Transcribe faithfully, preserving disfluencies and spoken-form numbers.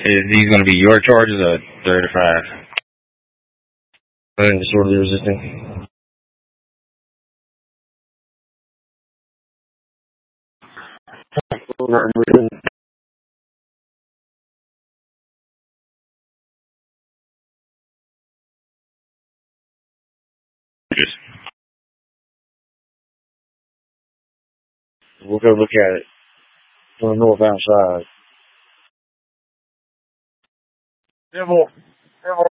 Is these going to be your charges or thirty-five? And disorderly resisting. We'll go look at it on the north outside. Devil, devil.